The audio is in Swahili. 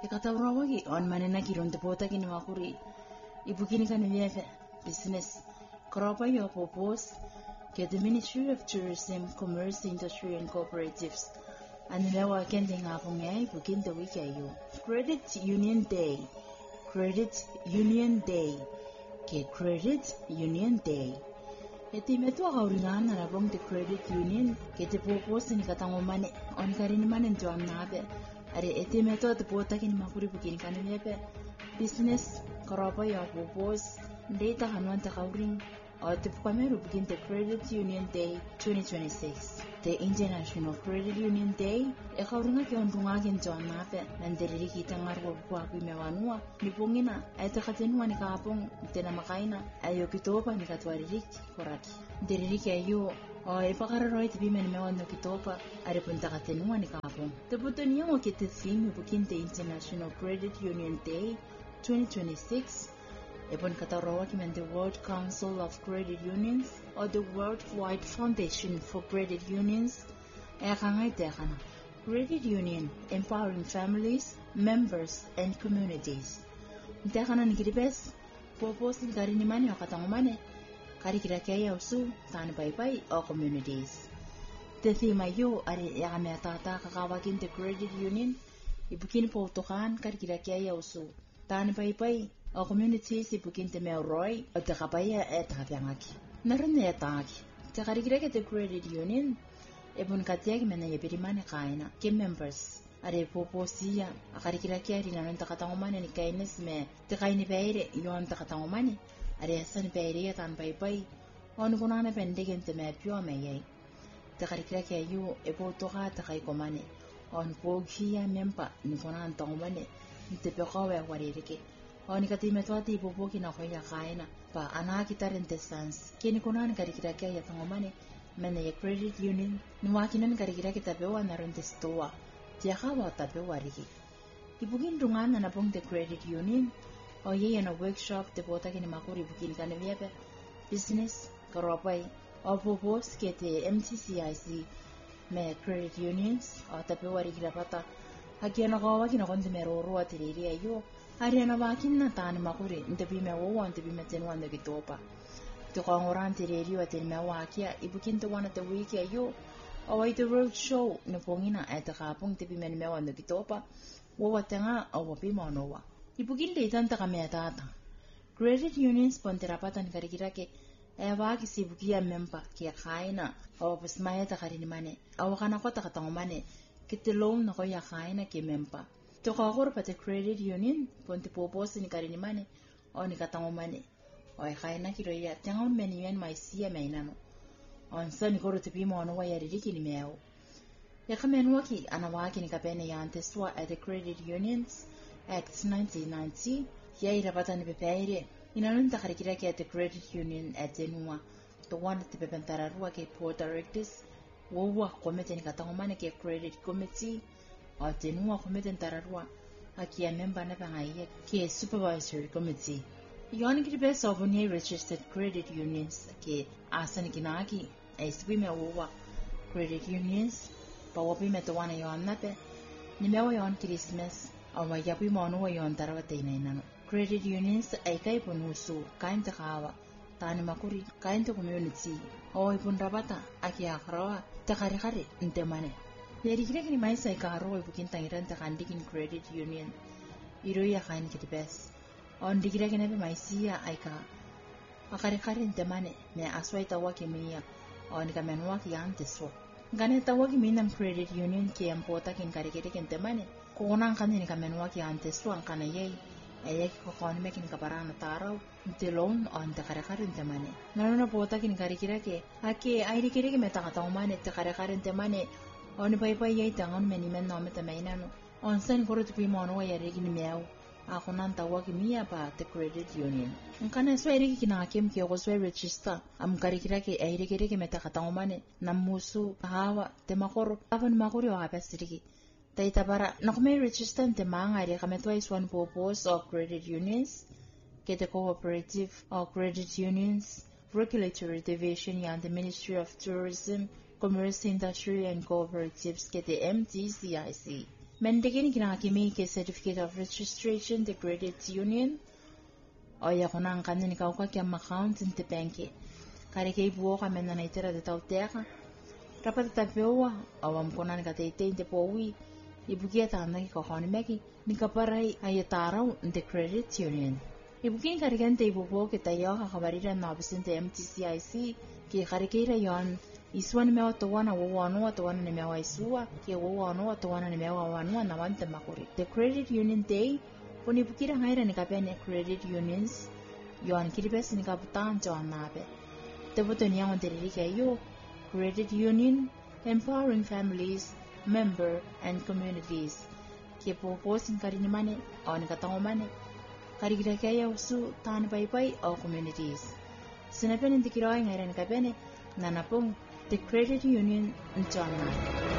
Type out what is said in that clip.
Ikataurawagi on manena kironde pota kini makuri ibukini kanyefe business kropa yo propose ke the Ministry of Tourism, Commerce, Industry and Cooperatives anilewa kende ngapunge ibukin the week ayo Credit Union Day ke Credit Union Day eti metu hauringana na bong the Credit Union ke te propose ni katangomane on karini mane njo amnabe are eti meto te pota kini makuri bukini kanyefe business kropa yo propose data hanuan ta hauring the Pakameru begin the Credit Union Day 2026. The International Credit Union Day, e kaurunga ke ondunga ke njona pe nanderiri kita ngarwo kwa kumewanua nipongina aita katenua ni kapong tena makaina ayo kitopa ni katwaririk koraki nderiri ke ayo e pakararoi tibi menmewano kitopa are punta katenua ni kapong te butoni ngo ke te theme begin the International Credit Union Day 2026 upon Katarawaki and the World Council of Credit Unions or the Worldwide Foundation for Credit Unions, Credit Union empowering families, members, and communities. Tekana nikiribes, popos ni karini mani o katangumane, karikira kaya usu, tani pai o communities. The theme ayo are yame tata kakawakin the Credit Union, ibukin po tokan karikira kaya usu, tani pai o communities ibukin te meuroi o te kapaya e takapyangaki. Narune e taki. Te karikireke te Credit Union ebun katiaki mena yebirimane kaina ke members are poposia a karikirake ari nanon takatangomane ni kaines me te kaini beire yon takatangomane are asan beire tan pai on kunana pendegen te me pio me ye te karikirake ayu e potoka te kai komane on pogia mempa ni kunan tangomane te pekowe waririke oni katime twati popoki na khoya kaina pa ana kitarente sans kini kunan karikirake ya tangomane mena ya Credit Union nuwakinan karikirake tapewa na ronde stoa tiakawa tapewa riki ibugin rungana na pong the Credit Union o ye na workshop te bota kini makuri bugin kanemiape business karopai o popos ke te MTCIC me Credit Unions o tapewa riki rapata hakiana kawa kina konde meroro atiriri ayo ariana wakin na tani makuri ntebi mewo ntebi metenwa nde kitopa te kongoran tiriri wa ten mewakia ibukin te wana te wiki ayo o ai te road show no pongina eta kapong tebi men mewa nde kitopa wo watenga o wapi monowa ibukin de tanta kametata Credit Unions ponterapata karikirake e waki sibukia mempa kia kaina o pusmaya ta karini mane o kana kota katangomane kite loan na ko ya kaina ke mempa to kagor pate Credit Union ponte popos ni karini mane o ni katangomane o e kaina kiro ya tengon menien mai sia mainano on san koro te pimo ono wa yari riki ni meo ya kamenwa ki anawaki ni kapene ya anteswa at the Credit Unions Act 1990 ya irapata ni pepeire inanunta karikira ke at the Credit Union at Zenua to wana te pepentararua ke Board Directors wowa komite ni katangomane ke Credit Committee o Zenua komite ntararua aki ya memba na pangaia ke Supervisory Committee yon kiribes obunie registered credit unions ke asani kinaki SB me wowa Credit Unions pa wapi me to wana yon nape ni mewa yon Christmas awa yapi mono yon tarawate inano Credit Unions ay kay punusu kain takawa tani makuri kain to community o ipun rabata aki akrawa takari ntemane yeri kire ni mai sai karo ibukin tangiran takandikin Credit Union iro ya kain kiribes on digira kena be maisia aika akare ntemane me aswai tawaki mia on kamenwa ki anteso ngane tawaki minam Credit Union ki ampota kin karikere kentemane kuonan kanini kamenwa ki anteso an kana yei ayeki ko kon mekin kaparana taro telon on te kare ntemane nana pota kin karikere ke ake aire kere ke meta katamane te kare ntemane on pai yei tangon meni men no meta mainano on sen koro tu pimono wa yare kin meau ako nan tawag miya pa te Credit Union. Ang kana swere ki kinakim ki ako swere register. Am karikira ki aire kire ki meta katangomane namusu hawa te makoro avan makori o apesiriki. Taita para nakume register te manga ire kametwa iswan popos of Credit Unions ke te cooperative of Credit Unions Regulatory Division yan the Ministry of Tourism, Commerce, Industry and Cooperatives ke te MTCIC. Mendegini kina kimi ke certificate of registration the credit union. Oya kunang kanini kauka kia account inte banki. Kare ke ibuo ka mena na itera de tauteka. Rapa tatapewa awam konani ka teite inte powi. Ibukia tanda ki kohoni meki ni kaparai ayatarau the credit union. Ibukin kare kente ibuo ke tayo ka kabarira na obisinte MTCIC ki kare keira yon Iswa ni mewa towana wawanua towana ni mewa isua kia wawanua towana ni mewa wanua na wante makuri. The Credit Union Day poni bukira ngaira ni kapene credit unions yoan kiribes ni kaputan joan nabe. Te boto ni yangon teririka yo credit union empowering families, member and communities. Kia poposin karini mane au ni katango mane karikira kaya usu tani pai au communities. Sinapene ntikiroi ngaira ni kapene nanapong The Credit Union in John